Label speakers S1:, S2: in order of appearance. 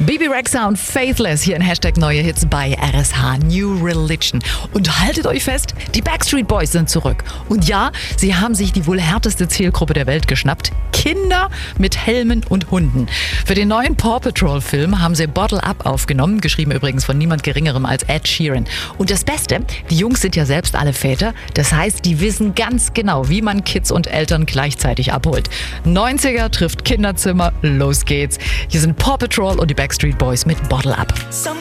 S1: Bebe Rexha und Faithless hier in Hashtag Neue Hits bei RSH New Religion. Und haltet euch fest, die Backstreet Boys sind zurück. Und ja, sie haben sich die wohl härteste Zielgruppe der Welt geschnappt. Kinder mit Helmen und Hunden. Für den neuen Paw Patrol Film haben sie Bottle Up aufgenommen, geschrieben übrigens von niemand Geringerem als Ed Sheeran. Und das Beste, die Jungs sind ja selbst alle Väter, das heißt, die wissen ganz genau, wie man Kids und Eltern gleichzeitig abholt. 90er trifft Kinderzimmer, los geht's. Hier sind Paw Patrol und die Backstreet Boys mit Bottle Up.